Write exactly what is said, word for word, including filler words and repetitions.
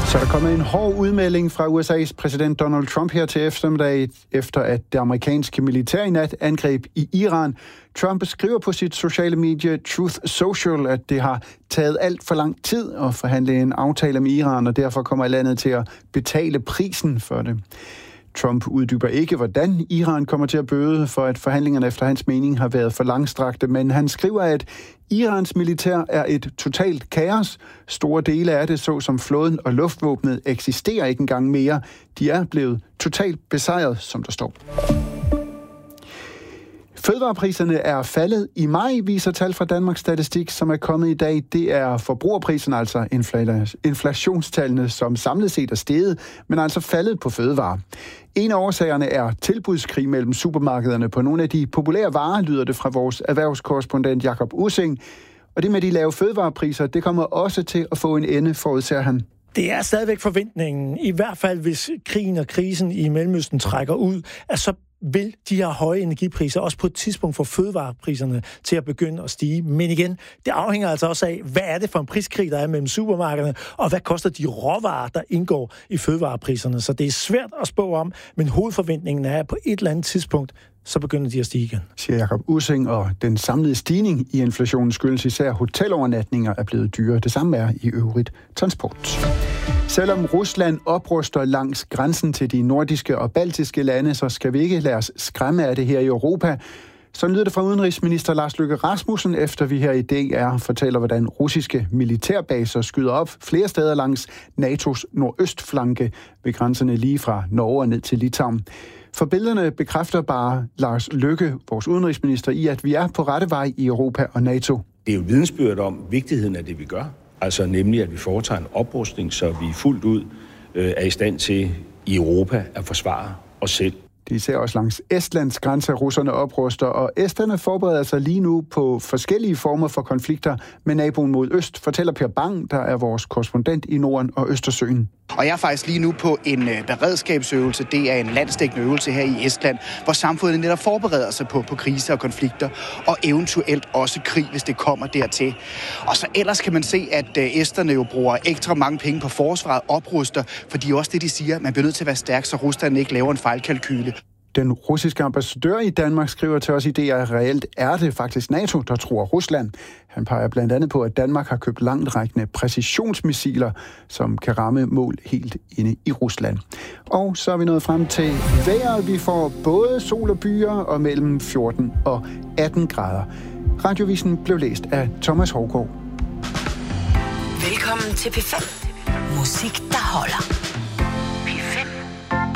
Så er der kommet en hård udmelding fra U S A's præsident Donald Trump her til eftermiddag, efter at det amerikanske militær i nat angreb i Iran. Trump skriver på sit sociale medie Truth Social, at det har taget alt for lang tid at forhandle en aftale med Iran, og derfor kommer landet til at betale prisen for det. Trump uddyber ikke, hvordan Iran kommer til at bøde for, at forhandlingerne efter hans mening har været for langstrakte, men han skriver, at Irans militær er et totalt kaos. Store dele af det, såsom flåden og luftvåbnet, eksisterer ikke engang mere. De er blevet totalt besejret, som der står. Fødevarepriserne er faldet i maj, viser tal fra Danmarks Statistik, som er kommet i dag. Det er forbrugerpriserne, altså inflationstallene, som samlet set er steget, men altså faldet på fødevarer. En af årsagerne er tilbudskrig mellem supermarkederne på nogle af de populære varer, lyder det fra vores erhvervskorrespondent Jakob Ussing. Og det med de lave fødevarepriser, det kommer også til at få en ende, forudser han. Det er stadigvæk forventningen, i hvert fald hvis krigen og krisen i Mellemøsten trækker ud, at så vil de her høje energipriser også på et tidspunkt få fødevarepriserne til at begynde at stige. Men igen, det afhænger altså også af, hvad er det for en priskrig, der er mellem supermarkederne, og hvad koster de råvarer, der indgår i fødevarepriserne. Så det er svært at spå om, men hovedforventningen er, at på et eller andet tidspunkt, så begynder de at stige igen. Siger Jakob Ussing, og den samlede stigning i inflationen skyldes især hotelovernatninger er blevet dyre. Det samme er i øvrigt transport. Selvom Rusland opruster langs grænsen til de nordiske og baltiske lande, så skal vi ikke lade os skræmme af det her i Europa. Så lyder det fra udenrigsminister Lars Løkke Rasmussen, efter vi her i D R fortæller, hvordan russiske militærbaser skyder op flere steder langs NATO's nordøstflanke ved grænserne lige fra Norge og ned til Litauen. For billederne bekræfter bare Lars Løkke, vores udenrigsminister, i at vi er på rette vej i Europa og NATO. Det er jo vidensbyrd om vigtigheden af det, vi gør. Altså nemlig, at vi foretager en oprustning, så vi fuldt ud øh, er i stand til i Europa at forsvare os selv. De ser også langs Estlands grænse, russerne opruster, og esterne forbereder sig lige nu på forskellige former for konflikter med naboen mod øst, fortæller Per Bang, der er vores korrespondent i Norden og Østersøen. Og jeg er faktisk lige nu på en beredskabsøvelse. Det er en landsdækkende øvelse her i Estland, hvor samfundet netop forbereder sig på, på kriser og konflikter, og eventuelt også krig, hvis det kommer dertil. Og så ellers kan man se, at esterne jo bruger ekstra mange penge på forsvaret, opruster, fordi også det, de siger, man bliver nødt til at være stærk, så Rusland ikke laver en fejlkalkyle. Den russiske ambassadør i Danmark skriver til os i D R, reelt er det faktisk NATO, der tror Rusland. Han peger blandt andet på, at Danmark har købt langtrækkende præcisionsmissiler, som kan ramme mål helt inde i Rusland. Og så er vi nået frem til vejret. Vi får både sol og byer og mellem fjorten og atten grader. Radiovisen blev læst af Thomas Hovgaard. Velkommen til P fem. Musik, der holder.